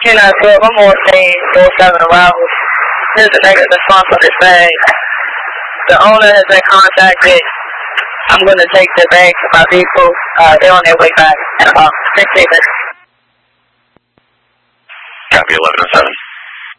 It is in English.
10-12, I'm on scene, 47 arrivals. This is a negative response on this bag. The owner has been contacted. I'm going to take the bag to my vehicle. They're on their way back in about 6 minutes. Copy 11-7.